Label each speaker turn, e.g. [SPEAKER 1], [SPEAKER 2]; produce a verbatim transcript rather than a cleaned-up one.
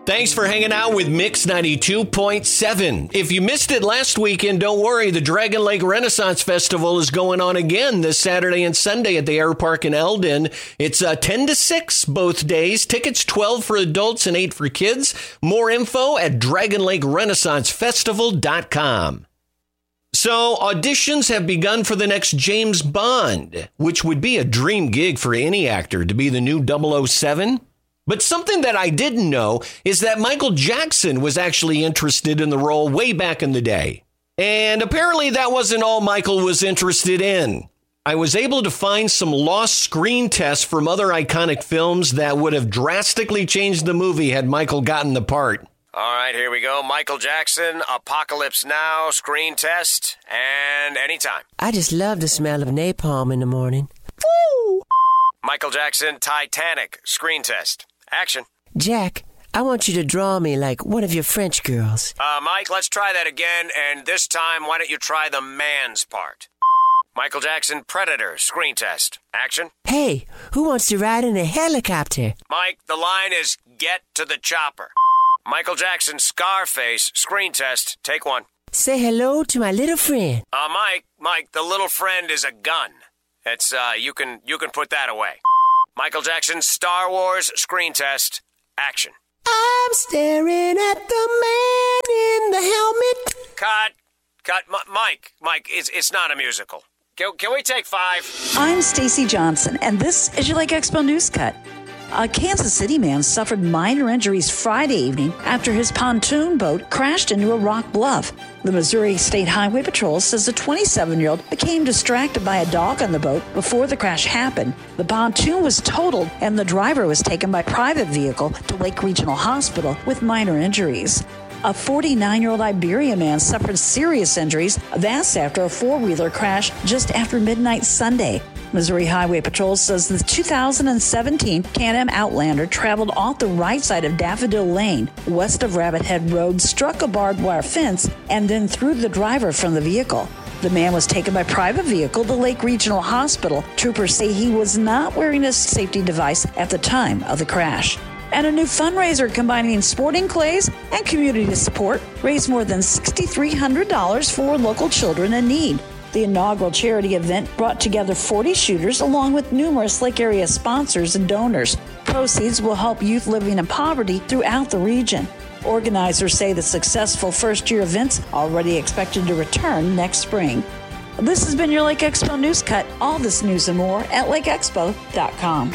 [SPEAKER 1] Thanks for hanging out with Mix ninety-two point seven. If you missed it last weekend, don't worry. The Dragon Lake Renaissance Festival is going on again this Saturday and Sunday at the Air Park in Eldon. It's uh, ten to six both days. Tickets twelve for adults and eight for kids. More info at dragon lake renaissance festival dot com. So auditions have begun for the next James Bond, which would be a dream gig for any actor to be the new double oh seven. But something that I didn't know is that Michael Jackson was actually interested in the role way back in the day. And apparently that wasn't all Michael was interested in. I was able to find some lost screen tests from other iconic films that would have drastically changed the movie had Michael gotten the part.
[SPEAKER 2] All right, here we go. Michael Jackson, Apocalypse Now, screen test, and anytime.
[SPEAKER 3] I just love the smell of napalm in the morning.
[SPEAKER 2] Woo! Michael Jackson, Titanic, screen test. Action.
[SPEAKER 3] Jack, I want you to draw me like one of your French girls.
[SPEAKER 2] Uh, Mike, let's try that again, and this time, why don't you try the man's part? Michael Jackson, Predator, screen test. Action.
[SPEAKER 3] Hey, who wants to ride in a helicopter?
[SPEAKER 2] Mike, the line is, get to the chopper. Michael Jackson, Scarface, screen test. Take one.
[SPEAKER 3] Say hello to my little friend.
[SPEAKER 2] Uh, Mike, Mike, the little friend is a gun. It's, uh, you can, you can put that away. Michael Jackson, Star Wars, screen test. Action.
[SPEAKER 3] I'm staring at the man in the helmet.
[SPEAKER 2] Cut. Cut. M- Mike, Mike, it's, it's not a musical. Can, can we take five?
[SPEAKER 4] I'm Stacey Johnson, and this is your Lake Expo News Cut. A Kansas City man suffered minor injuries Friday evening after his pontoon boat crashed into a rock bluff. The Missouri State Highway Patrol says the twenty-seven-year-old became distracted by a dog on the boat before the crash happened. The pontoon was totaled, and the driver was taken by private vehicle to Lake Regional Hospital with minor injuries. A forty-nine-year-old Iberian man suffered serious injuries. That's after a four-wheeler crashed just after midnight Sunday. Missouri Highway Patrol says the two thousand seventeen Can-Am Outlander traveled off the right side of Daffodil Lane, west of Rabbit Head Road, struck a barbed wire fence, and then threw the driver from the vehicle. The man was taken by private vehicle to Lake Regional Hospital. Troopers say he was not wearing a safety device at the time of the crash. And a new fundraiser combining sporting clays and community support raised more than six thousand three hundred dollars for local children in need. The inaugural charity event brought together forty shooters along with numerous Lake area sponsors and donors. Proceeds will help youth living in poverty throughout the region. Organizers say the successful first-year events already expected to return next spring. This has been your Lake Expo News Cut. All this news and more at lake expo dot com.